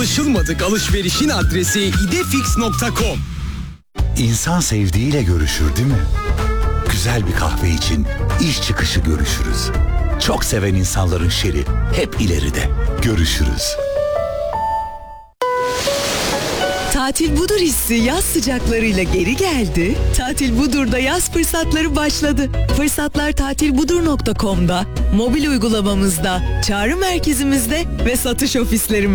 Alışılmadık alışverişin adresi idefix.com. İnsan sevdiğiyle görüşür değil mi? Güzel bir kahve için iş çıkışı görüşürüz. Çok seven insanların şeri hep ileride. Görüşürüz. Tatil Budur hissi yaz sıcaklarıyla geri geldi. Tatil Budur'da yaz fırsatları başladı. Fırsatlar tatilbudur.com'da, mobil uygulamamızda, çağrı merkezimizde ve satış ofislerimizde.